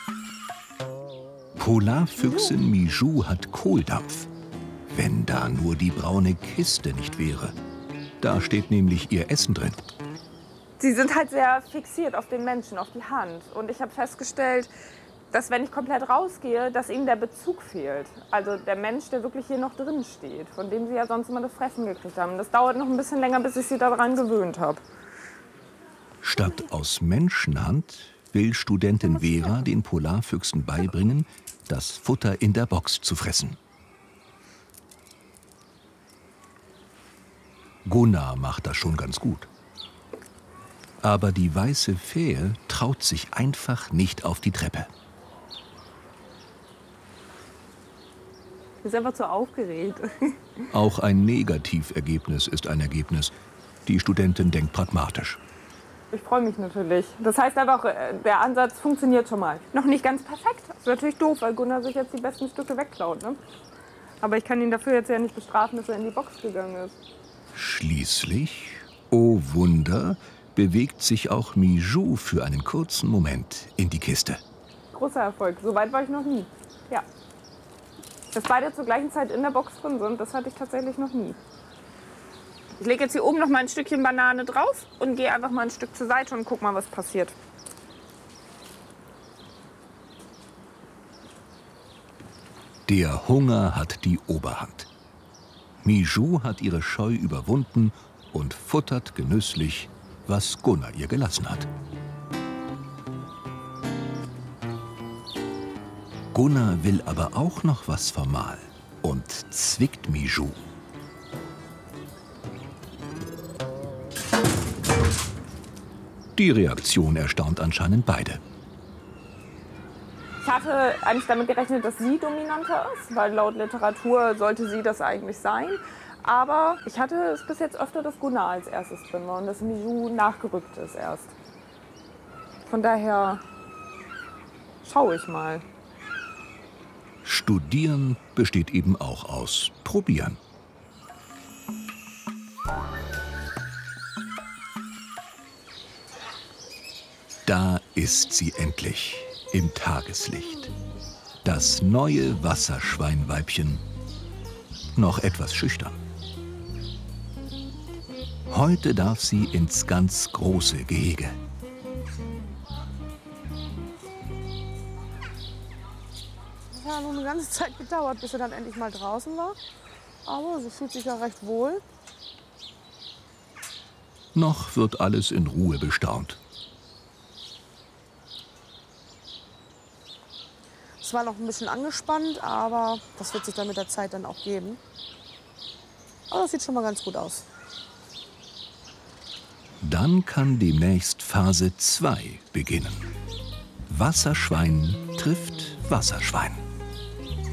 Polarfüchsin Mijou hat Kohldampf. Wenn da nur die braune Kiste nicht wäre. Da steht nämlich ihr Essen drin. Sie sind halt sehr fixiert auf den Menschen, auf die Hand. Und ich habe festgestellt, dass wenn ich komplett rausgehe, dass ihnen der Bezug fehlt. Also der Mensch, der wirklich hier noch drin steht, von dem sie ja sonst immer das Fressen gekriegt haben. Das dauert noch ein bisschen länger, bis ich sie daran gewöhnt habe. Statt aus Menschenhand will Studentin Vera den Polarfüchsen beibringen, das Futter in der Box zu fressen. Gunnar macht das schon ganz gut. Aber die weiße Fähe traut sich einfach nicht auf die Treppe. Ist einfach zu aufgeregt. Auch ein Negativergebnis ist ein Ergebnis. Die Studentin denkt pragmatisch. Ich freue mich natürlich. Das heißt einfach, der Ansatz funktioniert schon mal. Noch nicht ganz perfekt. Ist natürlich doof, weil Gunnar sich jetzt die besten Stücke wegklaut. Ne? Aber ich kann ihn dafür jetzt ja nicht bestrafen, dass er in die Box gegangen ist. Schließlich, oh Wunder, bewegt sich auch Mijou für einen kurzen Moment in die Kiste. Großer Erfolg. So weit war ich noch nie. Ja. Dass beide zur gleichen Zeit in der Box drin sind, das hatte ich tatsächlich noch nie. Ich lege jetzt hier oben noch mal ein Stückchen Banane drauf und gehe einfach mal ein Stück zur Seite und guck mal, was passiert. Der Hunger hat die Oberhand. Mijou hat ihre Scheu überwunden und futtert genüsslich, was Gunnar ihr gelassen hat. Gunnar will aber auch noch was vom Mahl und zwickt Mijou. Die Reaktion erstaunt anscheinend beide. Ich hatte eigentlich damit gerechnet, dass sie dominanter ist, weil laut Literatur sollte sie das eigentlich sein. Aber ich hatte es bis jetzt öfter, dass Gunnar als erstes drin war und dass Mijou nachgerückt ist erst. Von daher schaue ich mal. Studieren besteht eben auch aus Probieren. Da ist sie endlich im Tageslicht. Das neue Wasserschweinweibchen. Noch etwas schüchtern. Heute darf sie ins ganz große Gehege. Es hat noch eine ganze Zeit gedauert, bis er dann endlich mal draußen war. Aber sie fühlt sich ja recht wohl. Noch wird alles in Ruhe bestaunt. Es war noch ein bisschen angespannt, aber das wird sich dann mit der Zeit dann auch geben. Aber das sieht schon mal ganz gut aus. Dann kann demnächst Phase 2 beginnen. Wasserschwein trifft Wasserschwein.